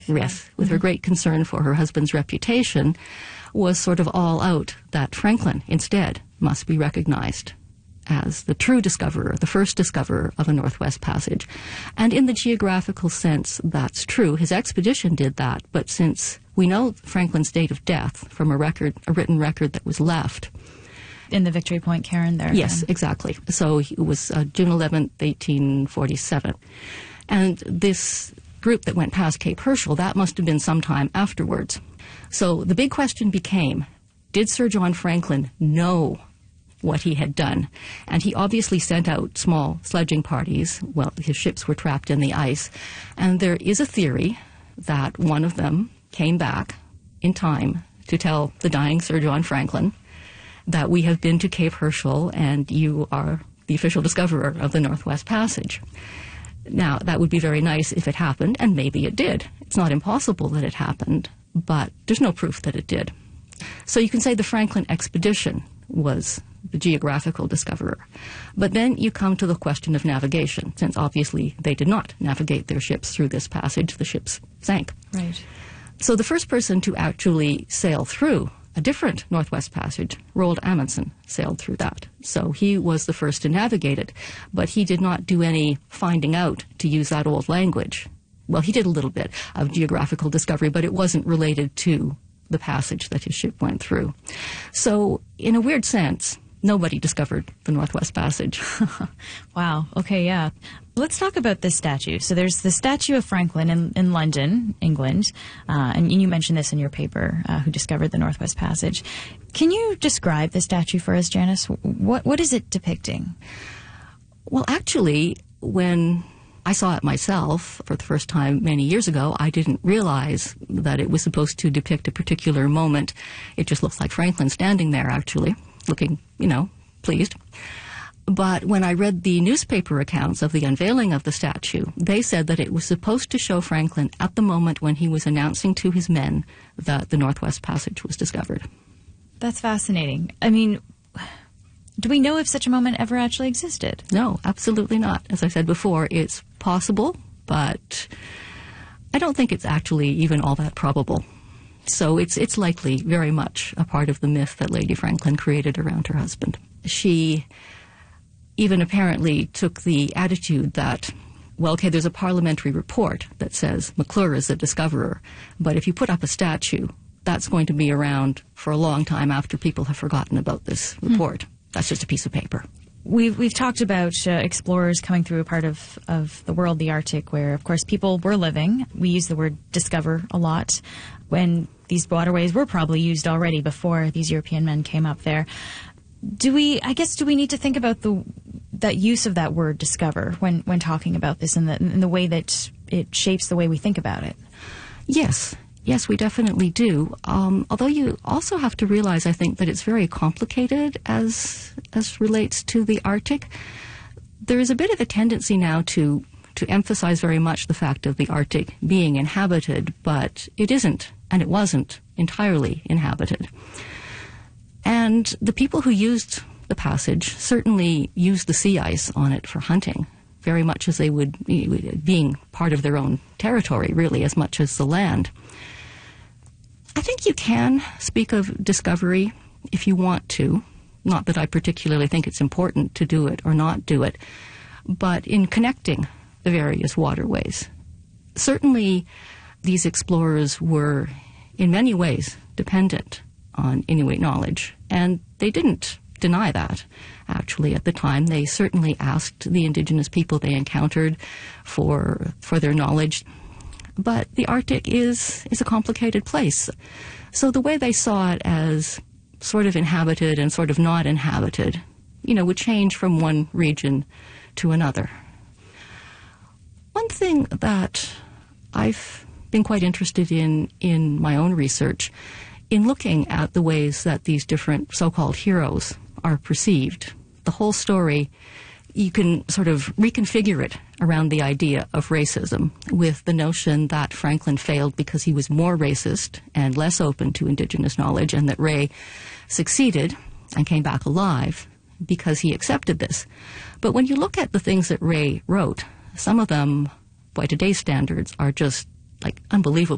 Yes, with her great concern for her husband's reputation, was sort of all out that Franklin instead must be recognized as the true discoverer, the first discoverer of a Northwest Passage. And in the geographical sense, that's true. His expedition did that, but since we know Franklin's date of death from a written record that was left. In the Victory Point cairn there. Yes, exactly. So it was June 11th, 1847. And this group that went past Cape Herschel, that must have been sometime afterwards. So the big question became, did Sir John Franklin know what he had done? And he obviously sent out small sledging parties. Well, his ships were trapped in the ice. And there is a theory that one of them came back in time to tell the dying Sir John Franklin that we have been to Cape Herschel and you are the official discoverer of the Northwest Passage. Now, that would be very nice if it happened, and maybe it did. It's not impossible that it happened, but there's no proof that it did. So you can say the Franklin expedition was the geographical discoverer. But then you come to the question of navigation, since obviously they did not navigate their ships through this passage. The ships sank. Right. So the first person to actually sail through a different Northwest Passage, Roald Amundsen, sailed through that. So he was the first to navigate it, but he did not do any finding out, to use that old language. Well, he did a little bit of geographical discovery, but it wasn't related to the passage that his ship went through. So, in a weird sense, nobody discovered the Northwest Passage. Wow. Okay, yeah. Let's talk about this statue. So there's the statue of Franklin in London, England, and you mentioned this in your paper, who discovered the Northwest Passage. Can you describe the statue for us, Janice? What is it depicting? Well, actually, when I saw it myself for the first time many years ago, I didn't realize that it was supposed to depict a particular moment. It just looks like Franklin standing there, actually, looking, pleased. But when I read the newspaper accounts of the unveiling of the statue, they said that it was supposed to show Franklin at the moment when he was announcing to his men that the Northwest Passage was discovered. That's fascinating. I mean, do we know if such a moment ever actually existed? No, absolutely not. As I said before, it's possible, but I don't think it's actually even all that probable. So it's likely very much a part of the myth that Lady Franklin created around her husband. She even apparently took the attitude that, well, okay, there's a parliamentary report that says McClure is the discoverer, but if you put up a statue, that's going to be around for a long time after people have forgotten about this report. That's just a piece of paper. We've talked about explorers coming through a part of the world, the Arctic, where, of course, people were living. We use the word discover a lot when these waterways were probably used already before these European men came up there. Do we need to think about that use of that word discover when talking about this and the way that it shapes the way we think about it? Yes. Yes, we definitely do. Although you also have to realize, I think, that it's very complicated as relates to the Arctic. There is a bit of a tendency now to emphasize very much the fact of the Arctic being inhabited, but it isn't, and it wasn't entirely inhabited. And the people who used the passage certainly used the sea ice on it for hunting, very much as they would, being part of their own territory, really, as much as the land. I think you can speak of discovery if you want to. Not that I particularly think it's important to do it or not do it, but in connecting the various waterways. Certainly, these explorers were, in many ways, dependent on Inuit knowledge, and they didn't deny that. Actually, at the time, they certainly asked the indigenous people they encountered for their knowledge. But the Arctic is a complicated place. So the way they saw it as sort of inhabited and sort of not inhabited, would change from one region to another. One thing that I've been quite interested in my own research, in looking at the ways that these different so-called heroes are perceived, the whole story, you can sort of reconfigure it around the idea of racism, with the notion that Franklin failed because he was more racist and less open to indigenous knowledge, and that Ray succeeded and came back alive because he accepted this. But when you look at the things that Ray wrote, some of them, by today's standards, are just unbelievably